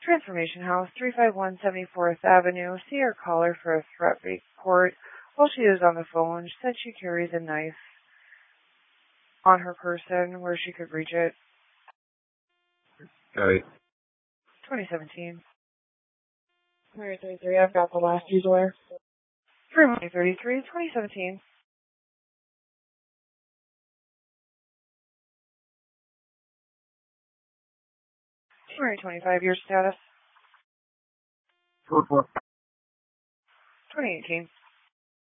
Transformation House, 351 74th Avenue. See your caller for a threat report. While she is on the phone, she said she carries a knife on her person where she could reach it. Got it. 2017. 33, I've got the last user. 3133, 2017. 25 years status. 4-4. 2018.